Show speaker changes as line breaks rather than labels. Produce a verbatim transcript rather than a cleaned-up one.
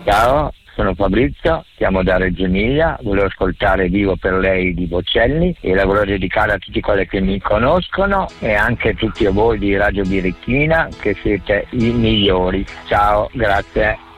Ciao, sono Fabrizio, chiamo da Reggio Emilia, volevo ascoltare Vivo per lei di Bocelli e la volevo dedicare a tutti quelli che mi conoscono e anche a tutti voi di Radio Birichina che siete i migliori. Ciao, grazie.